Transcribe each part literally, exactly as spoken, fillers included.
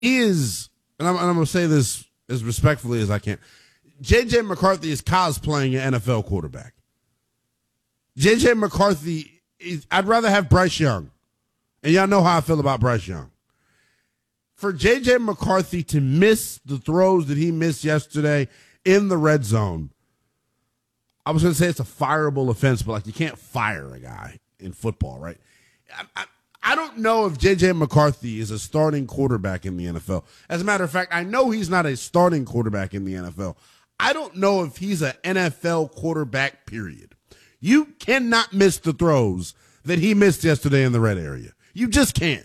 He is, and I'm, and I'm going to say this as respectfully as I can, J J. McCarthy is cosplaying an N F L quarterback. J J. McCarthy, is, I'd rather have Bryce Young. And y'all know how I feel about Bryce Young. For J J. McCarthy to miss the throws that he missed yesterday in the red zone, I was going to say it's a fireable offense, but like you can't fire a guy in football, right? I, I, I don't know if J J. McCarthy is a starting quarterback in the N F L. As a matter of fact, I know he's not a starting quarterback in the N F L. I don't know if he's an N F L quarterback, period. You cannot miss the throws that he missed yesterday in the red area. You just can't.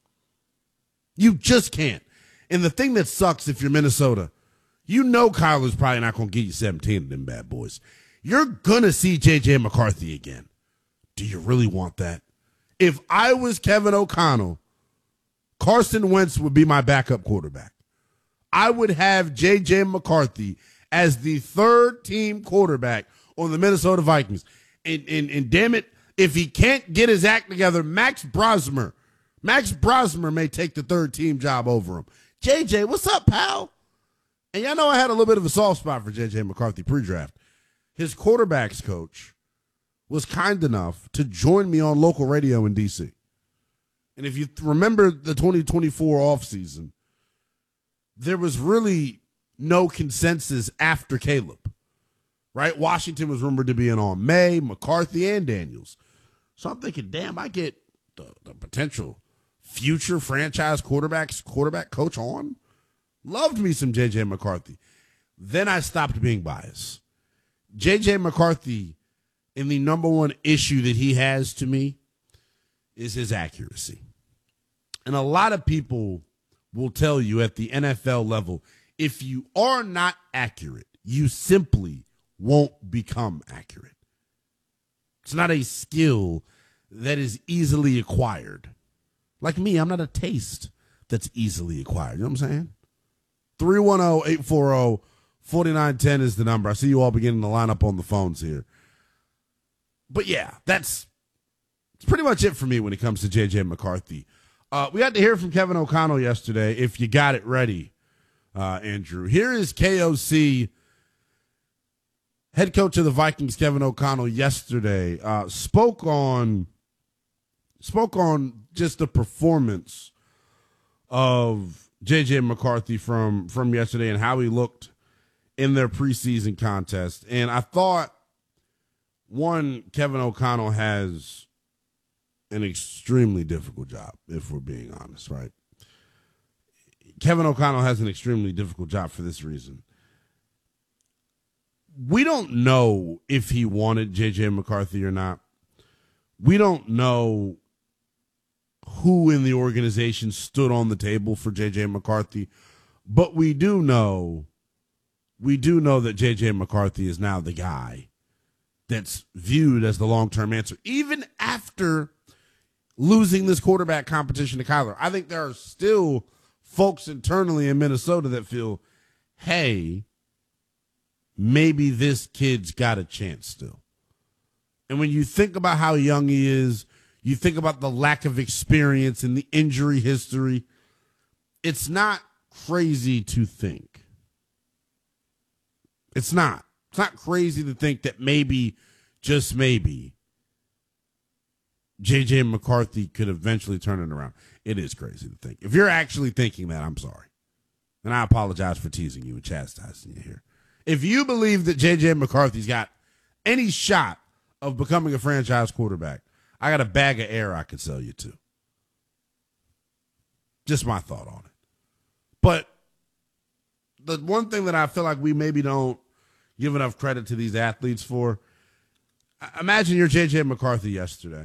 You just can't. And the thing that sucks if you're Minnesota, you know Kyler's probably not going to get you seventeen of them bad boys. You're going to see J J. McCarthy again. Do you really want that? If I was Kevin O'Connell, Carson Wentz would be my backup quarterback. I would have J J. McCarthy as the third team quarterback on the Minnesota Vikings. And, and, and damn it, if he can't get his act together, Max Brosmer, Max Brosmer may take the third team job over him. J J, what's up, pal? And y'all know I had a little bit of a soft spot for J J. McCarthy pre-draft. His quarterbacks coach was kind enough to join me on local radio in D C. And if you remember the twenty twenty-four offseason, there was really no consensus after Caleb, right? Washington was rumored to be in on May, McCarthy, and Daniels. So I'm thinking, damn, I get the, the potential future franchise quarterbacks, quarterback coach on. Loved me some J J. McCarthy. Then I stopped being biased. J J. McCarthy, and the number one issue that he has to me is his accuracy. And a lot of people will tell you at the N F L level, if you are not accurate, you simply won't become accurate. It's not a skill that is easily acquired. Like me, I'm not a taste that's easily acquired. You know what I'm saying? three one zero, eight four zero, four nine one zero is the number. I see you all beginning to line up on the phones here. But yeah, that's, that's pretty much it for me when it comes to J J. McCarthy. Uh, we had to hear from Kevin O'Connell yesterday, if you got it ready, uh, Andrew. Here is K O C head coach of the Vikings, Kevin O'Connell, yesterday. Uh, spoke on spoke on just the performance of J J. McCarthy from, from yesterday and how he looked in their preseason contest. And I thought, one, Kevin O'Connell has an extremely difficult job, if we're being honest, right? Kevin O'Connell has an extremely difficult job for this reason. We don't know if he wanted J J. McCarthy or not. We don't know who in the organization stood on the table for J J. McCarthy, but we do know, we do know that J J. McCarthy is now the guy that's viewed as the long-term answer, even after losing this quarterback competition to Kyler. I think there are still folks internally in Minnesota that feel, hey, maybe this kid's got a chance still. And when you think about how young he is, you think about the lack of experience and the injury history, it's not crazy to think. It's not. It's not crazy to think that maybe, just maybe, J J. McCarthy could eventually turn it around. It is crazy to think. If you're actually thinking that, I'm sorry. And I apologize for teasing you and chastising you here. If you believe that J J. McCarthy's got any shot of becoming a franchise quarterback, I got a bag of air I could sell you to. Just my thought on it. But the one thing that I feel like we maybe don't give enough credit to these athletes for, imagine you're J J. McCarthy yesterday,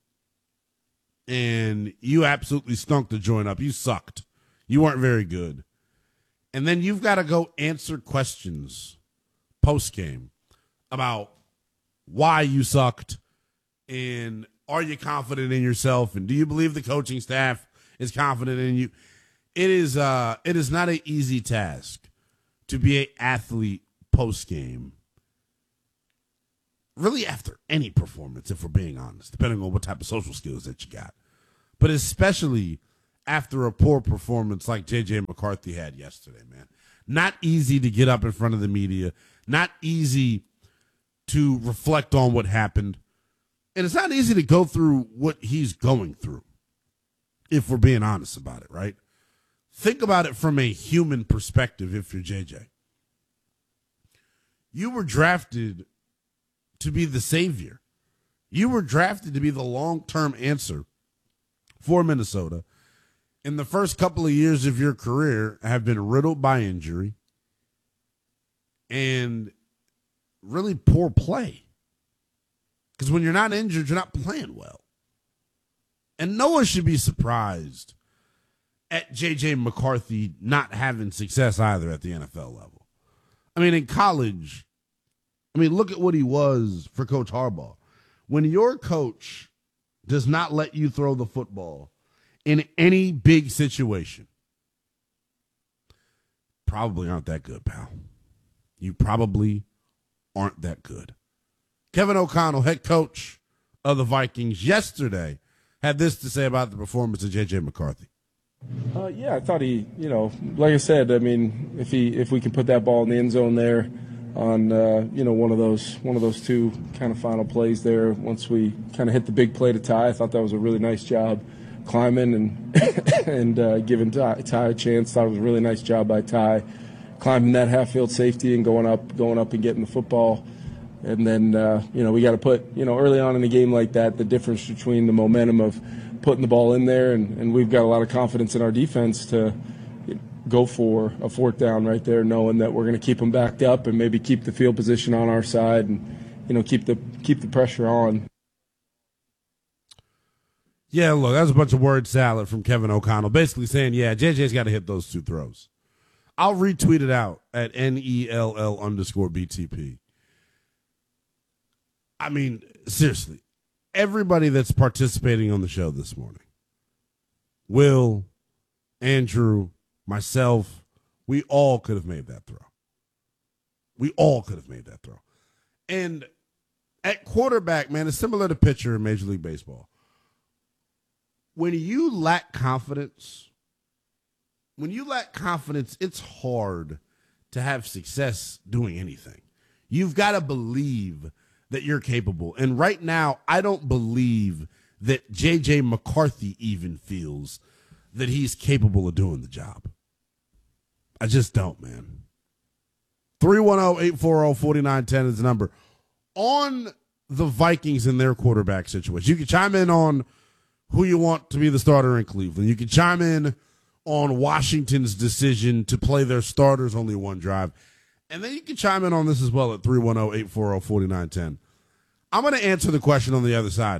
and you absolutely stunk the joint up. You sucked. You weren't very good. And then you've got to go answer questions post-game about why you sucked, and are you confident in yourself, and do you believe the coaching staff is confident in you? It is uh, it is not an easy task to be an athlete post-game, really after any performance, if we're being honest, depending on what type of social skills that you got. But especially after a poor performance like J J McCarthy had yesterday, man. Not easy to get up in front of the media. Not easy to reflect on what happened. And it's not easy to go through what he's going through, if we're being honest about it, right? Think about it from a human perspective if you're J J. You were drafted to be the savior. You were drafted to be the long-term answer for Minnesota. In the first couple of years of your career have been riddled by injury and really poor play. Because when you're not injured, you're not playing well. And no one should be surprised at J J McCarthy not having success either at the N F L level. I mean, in college, I mean, look at what he was for Coach Harbaugh. When your coach does not let you throw the football in any big situation, probably aren't that good, pal. You probably aren't that good. Kevin O'Connell, head coach of the Vikings, yesterday had this to say about the performance of J J McCarthy. Uh, yeah, I thought he, you know, like I said, I mean, if he if we can put that ball in the end zone there on, uh, you know, one of those one of those two kind of final plays there, once we kind of hit the big play to tie, I thought that was a really nice job climbing and and uh, giving Ty, Ty a chance. Thought it was a really nice job by Ty climbing that half field safety and going up, going up and getting the football. And then, uh, you know, we got to put, you know, early on in the game like that, the difference between the momentum of putting the ball in there, and, and we've got a lot of confidence in our defense to go for a fourth down right there, knowing that we're going to keep them backed up and maybe keep the field position on our side and, you know, keep the keep the pressure on. Yeah, look, that was a bunch of word salad from Kevin O'Connell, basically saying, yeah, J J's got to hit those two throws. I'll retweet it out at N E L L underscore B T P. I mean, seriously, everybody that's participating on the show this morning, Will, Andrew, myself, we all could have made that throw. We all could have made that throw. And at quarterback, man, it's similar to pitcher in Major League Baseball. When you lack confidence, when you lack confidence, it's hard to have success doing anything. You've got to believe that you're capable. And right now, I don't believe that J J McCarthy even feels that he's capable of doing the job. I just don't, man. three one zero, eight four zero, four nine one zero is the number. On the Vikings and their quarterback situation, you can chime in on who you want to be the starter in Cleveland. You can chime in on Washington's decision to play their starters only one drive. And then you can chime in on this as well at three one zero, eight four zero, four nine one zero. I'm going to answer the question on the other side.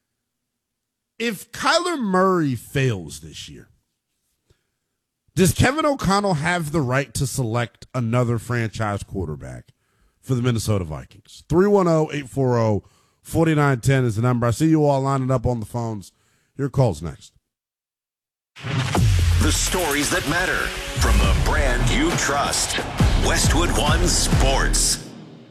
If Kyler Murray fails this year, does Kevin O'Connell have the right to select another franchise quarterback for the Minnesota Vikings? three one zero, eight four zero, four nine one zero is the number. I see you all lining up on the phones. Your call's next. The stories that matter from the brand you trust. Westwood One Sports.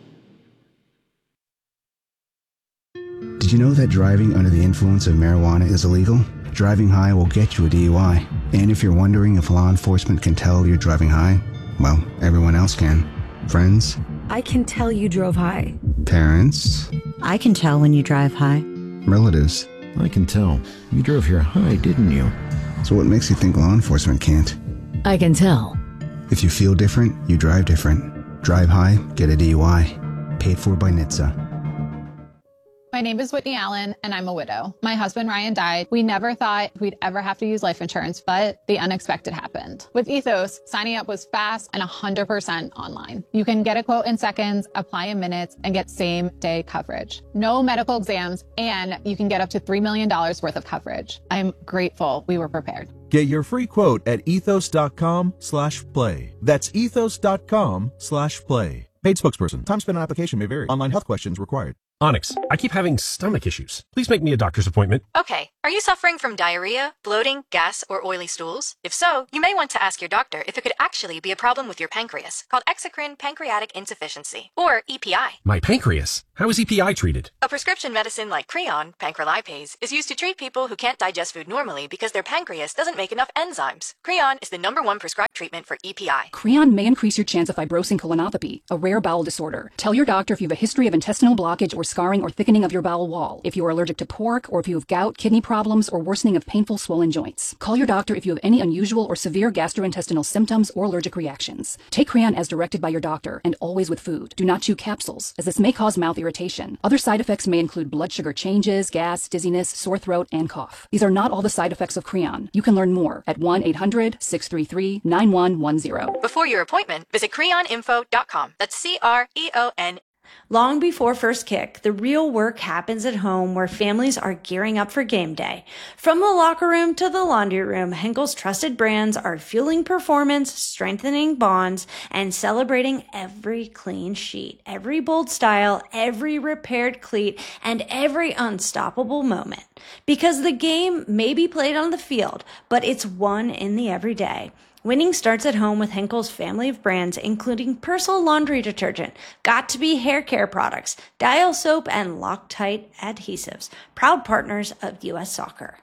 Did you know that driving under the influence of marijuana is illegal? Driving high will get you a D U I. And if you're wondering if law enforcement can tell you're driving high, well, everyone else can. Friends? I can tell you drove high. Parents? I can tell when you drive high. Relatives? I can tell. You drove here high, didn't you? So what makes you think law enforcement can't? I can tell. If you feel different, you drive different. Drive high, get a D U I. Paid for by N H T S A. My name is Whitney Allen, and I'm a widow. My husband, Ryan, died. We never thought we'd ever have to use life insurance, but the unexpected happened. With Ethos, signing up was fast and one hundred percent online. You can get a quote in seconds, apply in minutes, and get same-day coverage. No medical exams, and you can get up to three million dollars worth of coverage. I'm grateful we were prepared. Get your free quote at ethos.com slash play. That's ethos.com slash play. Paid spokesperson. Time spent on application may vary. Online health questions required. Onyx, I keep having stomach issues. Please make me a doctor's appointment. Okay, are you suffering from diarrhea, bloating, gas, or oily stools? If so, you may want to ask your doctor if it could actually be a problem with your pancreas, called exocrine pancreatic insufficiency, or E P I. My pancreas? How is E P I treated? A prescription medicine like Creon, pancrelipase, is used to treat people who can't digest food normally because their pancreas doesn't make enough enzymes. Creon is the number one prescribed treatment for E P I. Creon may increase your chance of fibrosing colonopathy, a rare bowel disorder. Tell your doctor if you have a history of intestinal blockage or scarring or thickening of your bowel wall, if you are allergic to pork, or if you have gout, kidney problems, or worsening of painful swollen joints. Call your doctor if you have any unusual or severe gastrointestinal symptoms or allergic reactions. Take Creon as directed by your doctor, and always with food. Do not chew capsules, as this may cause mouth irritation. Other side effects may include blood sugar changes, gas, dizziness, sore throat, and cough. These are not all the side effects of Creon. You can learn more at one eight hundred, six three three, nine one one zero. Before your appointment, visit creon info dot com. That's C R E O N. Long before first kick, the real work happens at home where families are gearing up for game day. From the locker room to the laundry room, Henkel's trusted brands are fueling performance, strengthening bonds, and celebrating every clean sheet, every bold style, every repaired cleat, and every unstoppable moment. Because the game may be played on the field, but it's won in the everyday. Winning starts at home with Henkel's family of brands, including Persil laundry detergent, Got2b hair care products, Dial soap, and Loctite adhesives, proud partners of U S Soccer.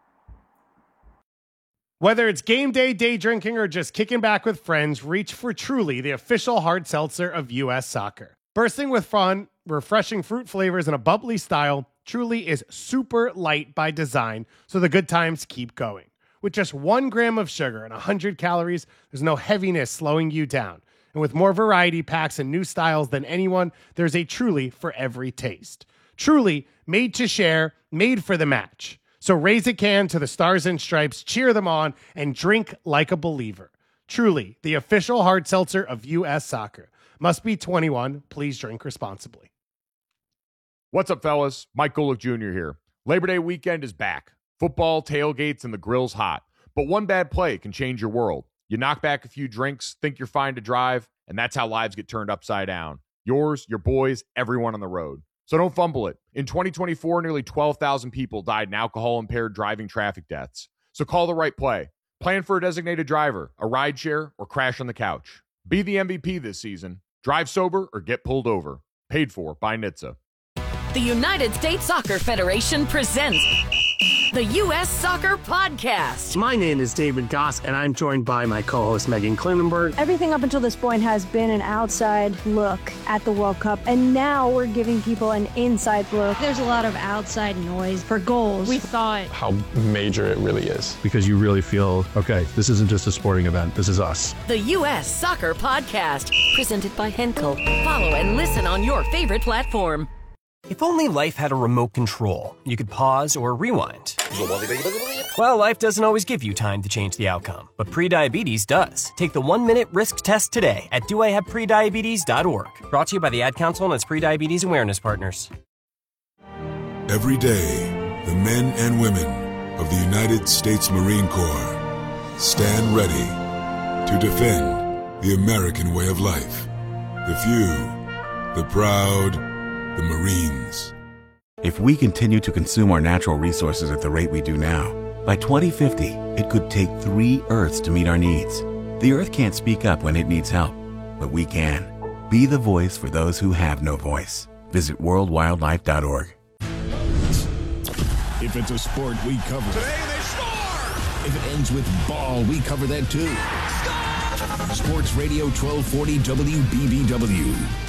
Whether it's game day, day drinking, or just kicking back with friends, reach for Truly, the official hard seltzer of U S Soccer. Bursting with fun, refreshing fruit flavors, and a bubbly style, Truly is super light by design, so the good times keep going. With just one gram of sugar and one hundred calories, there's no heaviness slowing you down. And with more variety packs and new styles than anyone, there's a Truly for every taste. Truly, made to share, made for the match. So raise a can to the Stars and Stripes, cheer them on, and drink like a believer. Truly, the official hard seltzer of U S Soccer. Must be twenty-one. Please drink responsibly. What's up, fellas? Mike Golick Junior here. Labor Day weekend is back. Football, tailgates, and the grill's hot. But one bad play can change your world. You knock back a few drinks, think you're fine to drive, and that's how lives get turned upside down. Yours, your boys, everyone on the road. So don't fumble it. In twenty twenty-four, nearly twelve thousand people died in alcohol-impaired driving traffic deaths. So call the right play. Plan for a designated driver, a rideshare, or crash on the couch. Be the M V P this season. Drive sober or get pulled over. Paid for by N H T S A. The United States Soccer Federation presents the U S Soccer Podcast. My name is David Goss, and I'm joined by my co-host Megan Klinenberg. Everything up until this point has been an outside look at the World Cup, and now we're giving people an inside look. There's a lot of outside noise for goals. We thought how major it really is. Because you really feel, okay, this isn't just a sporting event, this is us. The U S Soccer Podcast, presented by Henkel. Follow and listen on your favorite platform. If only life had a remote control, you could pause or rewind. Well, life doesn't always give you time to change the outcome, but prediabetes does. Take the one-minute risk test today at do I have prediabetes dot org. Brought to you by the Ad Council and its prediabetes awareness partners. Every day, the men and women of the United States Marine Corps stand ready to defend the American way of life. The few, the proud, the Marines. If we continue to consume our natural resources at the rate we do now, by twenty fifty, it could take three Earths to meet our needs. The Earth can't speak up when it needs help, but we can. Be the voice for those who have no voice. Visit world wildlife dot org. If it's a sport, we cover it. Today they score! If it ends with ball, we cover that too. Score! Sports Radio twelve forty W B B W.